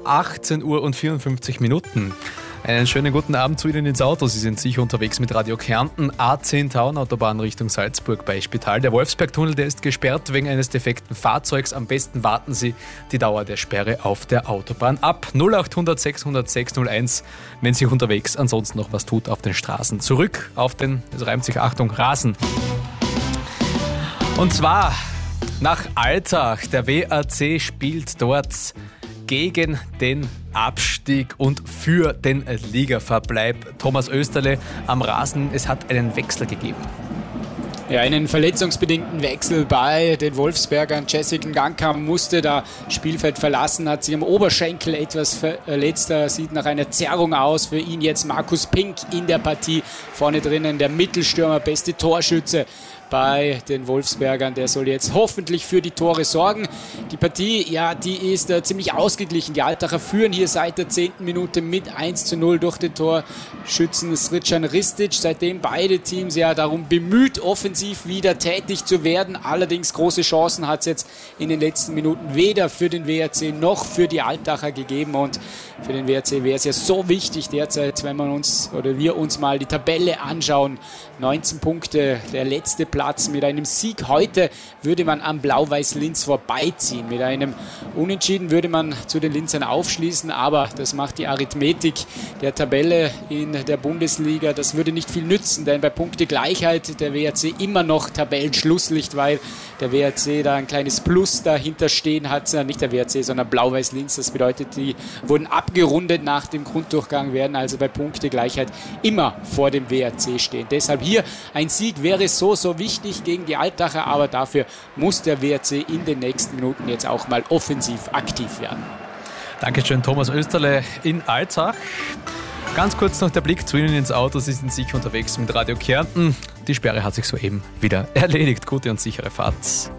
18:54 Uhr. Einen schönen guten Abend zu Ihnen ins Auto. Sie sind sicher unterwegs mit Radio Kärnten, A10 Town, Autobahn Richtung Salzburg bei Spital. Der Wolfsbergtunnel, der ist gesperrt wegen eines defekten Fahrzeugs. Am besten warten Sie die Dauer der Sperre auf der Autobahn ab. 0800 600 601, wenn sich unterwegs ansonsten noch was tut auf den Straßen. Zurück auf den, es reimt sich, Achtung, Rasen. Und zwar nach Altach. Der WAC spielt dort gegen den Abstieg und für den Ligaverbleib. Thomas Oesterle am Rasen, es hat einen Wechsel gegeben. Ja, einen verletzungsbedingten Wechsel bei den Wolfsbergern. Jessica Gangkamp musste das Spielfeld verlassen, hat sich am Oberschenkel etwas verletzt. Sieht nach einer Zerrung aus. Für ihn jetzt Markus Pink in der Partie. Vorne drinnen der Mittelstürmer, beste Torschütze bei den Wolfsbergern. Der soll jetzt hoffentlich für die Tore sorgen. Die Partie, ja, die ist ziemlich ausgeglichen. Die Altacher führen hier seit der 10. Minute mit 1:0 durch den Torschützen Srdjan Ristic. Seitdem beide Teams ja darum bemüht, offensiv wieder tätig zu werden. Allerdings große Chancen hat es jetzt in den letzten Minuten weder für den WRC noch für die Altacher gegeben. Und für den WRC wäre es ja so wichtig derzeit, wenn wir uns mal die Tabelle anschauen. 19 Punkte, der letzte Platz. Mit einem Sieg heute würde man am Blau-Weiß Linz vorbeiziehen. Mit einem Unentschieden würde man zu den Linzern aufschließen, aber das macht die Arithmetik der Tabelle in der Bundesliga. Das würde nicht viel nützen, denn bei Punktegleichheit der WRC immer noch Tabellenschlusslicht, weil der WRC da ein kleines Plus dahinter stehen hat. Nicht der WRC, sondern Blau-Weiß Linz. Das bedeutet, die wurden abgerundet nach dem Grunddurchgang, werden also bei Punktegleichheit immer vor dem WRC stehen. Deshalb hier ein Sieg wäre so wichtig gegen die Altacher, aber dafür muss der WRC in den nächsten Minuten jetzt auch mal offensiv aktiv werden. Dankeschön, Thomas Oesterle in Altach. Ganz kurz noch der Blick zu Ihnen ins Auto. Sie sind sicher unterwegs mit Radio Kärnten. Die Sperre hat sich soeben wieder erledigt. Gute und sichere Fahrt.